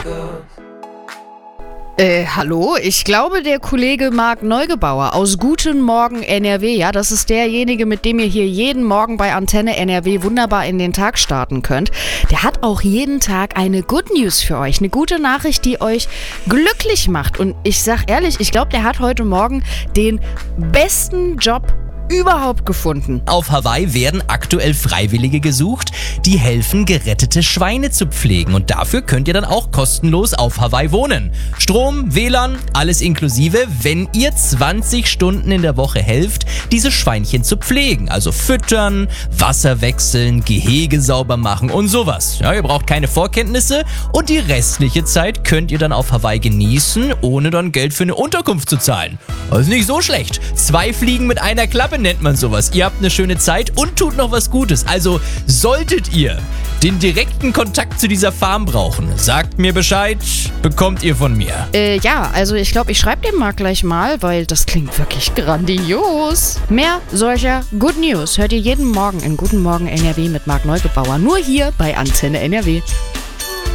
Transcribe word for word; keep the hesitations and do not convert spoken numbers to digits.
Äh, hallo? Ich glaube, der Kollege Marc Neugebauer aus Guten Morgen N R W, ja, das ist derjenige, mit dem ihr hier jeden Morgen bei Antenne N R W wunderbar in den Tag starten könnt. Der hat auch jeden Tag eine Good News für euch, eine gute Nachricht, die euch glücklich macht. Und ich sag ehrlich, ich glaube, der hat heute Morgen den besten Job überhaupt gefunden. Auf Hawaii werden aktuell Freiwillige gesucht, die helfen, gerettete Schweine zu pflegen. Und dafür könnt ihr dann auch kostenlos auf Hawaii wohnen. Strom, W L A N, alles inklusive, wenn ihr zwanzig Stunden in der Woche helft, diese Schweinchen zu pflegen. Also füttern, Wasser wechseln, Gehege sauber machen und sowas. Ja, ihr braucht keine Vorkenntnisse und die restliche Zeit könnt ihr dann auf Hawaii genießen, ohne dann Geld für eine Unterkunft zu zahlen. Also nicht so schlecht. Zwei Fliegen mit einer Klappe nennt man sowas. Ihr habt eine schöne Zeit und tut noch was Gutes. Also solltet ihr den direkten Kontakt zu dieser Farm brauchen, sagt mir Bescheid, bekommt ihr von mir. Äh, ja, also ich glaube, ich schreibe dem Marc gleich mal, weil das klingt wirklich grandios. Mehr solcher Good News hört ihr jeden Morgen in Guten Morgen N R W mit Marc Neugebauer. Nur hier bei Antenne N R W.